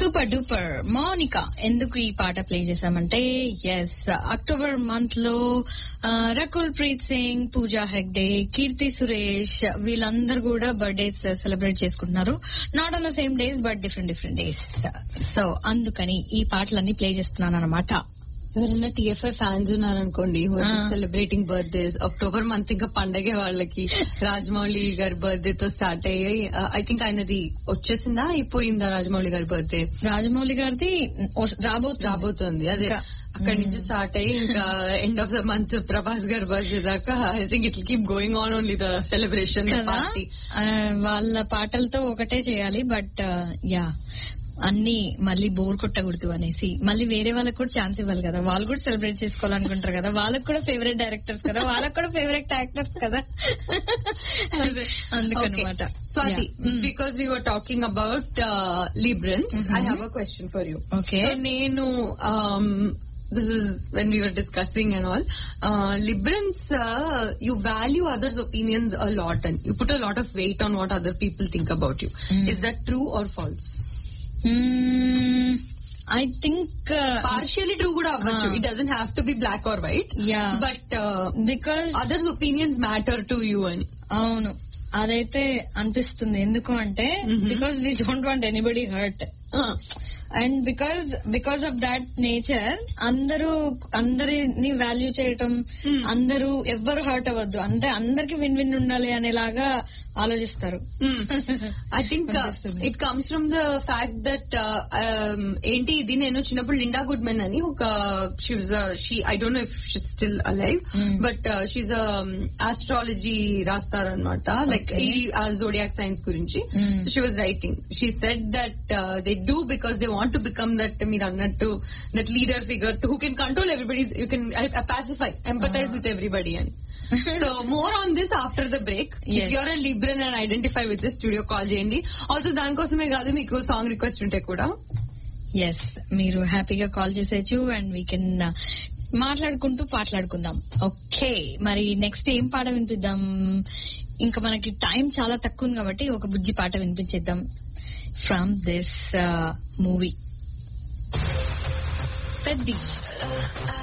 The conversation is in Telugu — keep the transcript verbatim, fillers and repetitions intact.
Super duper Mounika. ఎందుకు ఈ పాట ప్లే చేశామంటే, ఎస్ అక్టోబర్ మంత్ లో రకుల్ ప్రీత్ సింగ్, పూజా హెగ్డే, కీర్తి సురేష్ వీళ్ళందరూ కూడా బర్త్డేస్ సెలబ్రేట్ చేసుకుంటున్నారు. Not on the same days but different different days. So అందుకని ఈ పాటలన్నీ ప్లే చేస్తున్నాను అనమాట. ఎవరైనా టీఎఫ్ఐ ఫ్యాన్స్ ఉన్నారనుకోండి సెలబ్రేటింగ్ బర్త్డేస్, అక్టోబర్ మంత్ ఇంకా పండగే వాళ్ళకి. రాజమౌళి గారి బర్త్డే తో స్టార్ట్ అయ్యాయి. ఐ థింక్ ఆయనది వచ్చేసిందా అయిపోయిందా రాజమౌళి గారి బర్త్డే? రాజమౌళి గారిది రాబో రాబోతోంది. అదే అక్కడి నుంచి స్టార్ట్ అయ్యి ఇంకా end of the month Prabhas గారి బర్త్డే దాకా I think it keep going on only the celebration party. వాళ్ళ పాటలతో ఒకటే చేయాలి. బట్ యా అన్ని మళ్ళీ బోర్ కొట్టకూడదు అనేసి మళ్ళీ వేరే వాళ్ళకి కూడా ఛాన్స్ ఇవ్వాలి కదా. వాళ్ళు కూడా సెలబ్రేట్ చేసుకోవాలనుకుంటారు కదా. వాళ్ళకి కూడా ఫేవరెట్ డైరెక్టర్స్ కదా, వాళ్ళకి కూడా ఫేవరెట్ యాక్టర్స్ కదా. అందుకనమాట. సో అది because we were talking about లిబ్రన్స్, I have a question for you. Okay, నేను this is when we were discussing and all, uh, Librans, uh, you value others' opinions a lot and you put a lot of weight on what other people think about you. Mm. Is that true or false? Mm, I think uh, partially true kuda avvachu. Uh, it doesn't have to be black or white. Yeah, but uh, because others' opinions matter to you and అవును అదైతే అనిపిస్తుంది. ఎందుకు అంటే because we don't want anybody hurt. And because because of that nature అందరూ అందరిని వాల్యూ చేయటం, అందరూ ఎవ్వరు హర్ట్ అవ్వద్దు అంటే అందరికి విన్ విన్ ఉండాలి అనేలాగా ఆలోచిస్తారు. I think it comes from the fact that ఏంటి ఇది, నేను చిన్నప్పుడు లిండా గుడ్మెన్ అని ఒక she I don't know if she still alive but she's astrology రాస్తారనమాట, like ఈ జోడియాక్ సైన్స్ గురించి. She was writing, she said that they do because they want to become that మీరు అన్నట్టు that leader figure who can control everybody, you can pacify, empathise with everybody అని. So more on this after the break. Yes. If you're a Libran and identify with this, studio call చేయండి. Also దానికోసమే కాదు, మీకు సాంగ్ రిక్వెస్ట్ ఉంటే కూడా ఎస్ మీరు హ్యాపీగా కాల్ చేసేయచ్చు అండ్ వీ కెన్ మాట్లాడుకుంటూ పాటలాడుకుందాం. ఓకే, మరి నెక్స్ట్ ఏం పాట వినిపిద్దాం? ఇంకా మనకి టైం చాలా తక్కువ ఉంది కాబట్టి ఒక బుజ్జి పాట వినిపించేద్దాం ఫ్రమ్ దిస్ మూవీ పెద్ది.